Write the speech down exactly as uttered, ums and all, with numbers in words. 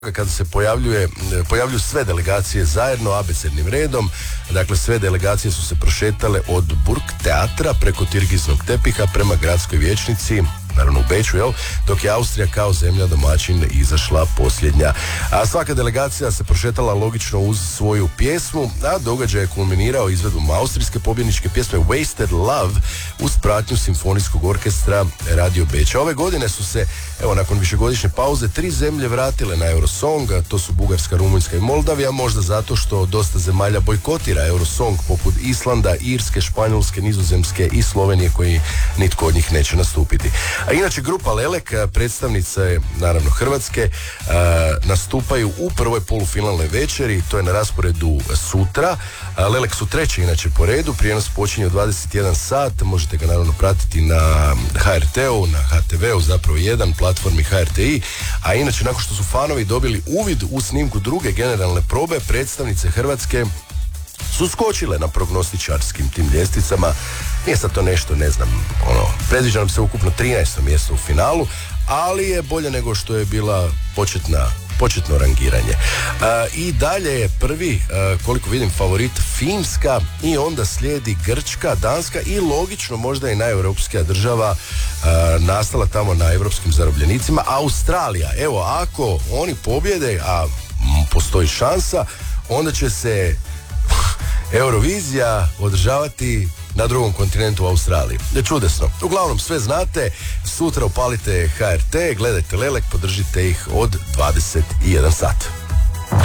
kada se pojavljuje, pojavljuju sve delegacije zajedno abecednim redom. Dakle, sve delegacije su se prošetale od Burg teatra preko Tirgiznog tepiha prema gradskoj vijećnici, naravno u Beču, jel? Dok je Austrija kao zemlja domaćin izašla posljednja. A svaka delegacija se prošetala logično uz svoju pjesmu, a događaj je kulminirao izvedbom austrijske pobjedničke pjesme Wasted Love uz pratnju simfonijskog orkestra Radio Beča. Ove godine su se, evo, nakon višegodišnje pauze, tri zemlje vratile na Eurosong, to su Bugarska, Rumunjska i Moldavija, možda zato što dosta zemalja bojkotira Eurosong, poput Islanda, Irske, Španjolske, Nizozemske i Slovenije, koji nitko od njih neće nastupiti. A inače, grupa Lelek, predstavnica je naravno Hrvatske, nastupaju u prvoj polufinalnoj večeri, to je na rasporedu sutra. Lelek su treći inače po redu, prijenos počinje u dvadeset jedan sat, možete ga naravno pratiti na ha er te-u, na ha te ve-u, zapravo jedan, platformi ha er te i, a inače nakon što su fanovi dobili uvid u snimku druge generalne probe, predstavnice Hrvatske su skočile na prognostičarskim tim ljestvicama. Nije sad to nešto, ne znam, ono, predviđa nam se ukupno trinaesto mjesto u finalu, ali je bolje nego što je bila početna početno rangiranje. E, I dalje je prvi, e, koliko vidim, favorit Finska i onda slijedi Grčka, Danska i logično možda i najeuropskija država e, nastala tamo na europskim zarobljenicima, Australija. Evo, ako oni pobjede, a m, postoji šansa, onda će se Eurovizija održavati na drugom kontinentu u Australiji. Je čudesno. Uglavnom, sve znate, sutra upalite ha er te, gledajte Lelek, podržite ih od dvadeset jedan sat.